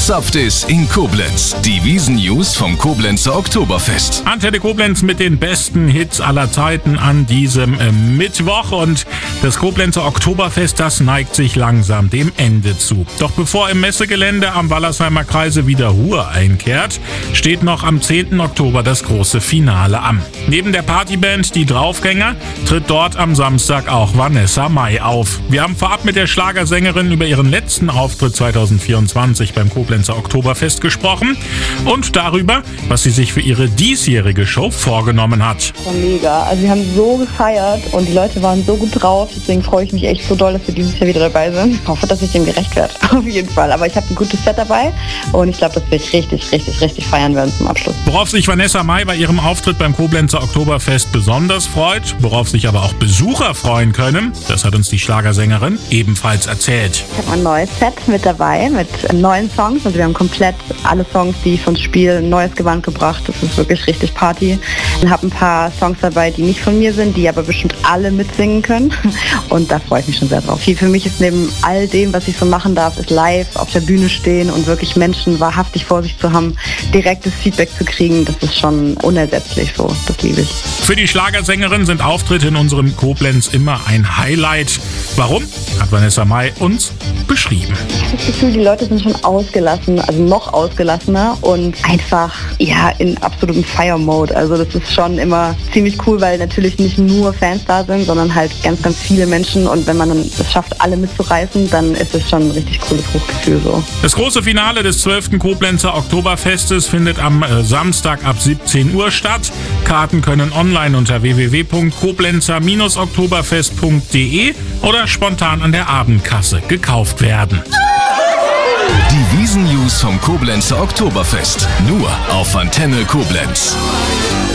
gezapft ist in Koblenz. Die Wiesn-News vom Koblenzer Oktoberfest. Antenne Koblenz mit den besten Hits aller Zeiten an diesem Mittwoch. Und das Koblenzer Oktoberfest, das neigt sich langsam dem Ende zu. Doch bevor im Messegelände am Wallersheimer Kreise wieder Ruhe einkehrt, steht noch am 10. Oktober das große Finale an. Neben der Partyband Die Draufgänger tritt dort am Samstag auch Vanessa Mai auf. Wir haben vorab mit der Schlagersängerin über ihren letzten Auftritt 2024 beim Koblenzer Oktoberfest gesprochen und darüber, was sie sich für ihre diesjährige Show vorgenommen hat. Das war mega. Also wir haben so gefeiert und die Leute waren so gut drauf. Deswegen freue ich mich echt so doll, dass wir dieses Jahr wieder dabei sind. Ich hoffe, dass ich dem gerecht werde. Auf jeden Fall. Aber ich habe ein gutes Set dabei und ich glaube, dass wir richtig feiern werden zum Abschluss. Worauf sich Vanessa Mai bei ihrem Auftritt beim Koblenzer Oktoberfest besonders freut, worauf sich aber auch Besucher freuen können, das hat uns die Schlagersängerin ebenfalls erzählt. Ich habe ein neues Set mit dabei, mit neuen Songs. Also wir haben komplett alle Songs, die ich von Spiel, ein neues Gewand gebracht. Das ist wirklich richtig Party. Ich habe ein paar Songs dabei, die nicht von mir sind, die aber bestimmt alle mitsingen können. Und da freue ich mich schon sehr drauf. Für mich ist neben all dem, was ich so machen darf, ist live auf der Bühne stehen und wirklich Menschen wahrhaftig vor sich zu haben, direktes Feedback zu kriegen. Das ist schon unersetzlich so. Das liebe ich. Für die Schlagersängerin sind Auftritte in unserem Koblenz immer ein Highlight. Warum? Hat Vanessa Mai uns beschrieben. Ich habe das Gefühl, die Leute sind schon ausgelassen, also noch ausgelassener und einfach in absolutem Fire-Mode. Also das ist schon immer ziemlich cool, weil natürlich nicht nur Fans da sind, sondern halt ganz viele Menschen. Und wenn man dann es schafft, alle mitzureißen, dann ist es schon ein richtig cooles Hochgefühl so. Das große Finale des 12. Koblenzer Oktoberfestes findet am Samstag ab 17 Uhr statt. Karten können online unter www.koblenzer-oktoberfest.de oder spontan an der Abendkasse gekauft werden. Die Wiesn-News vom Koblenzer Oktoberfest. Nur auf Antenne Koblenz.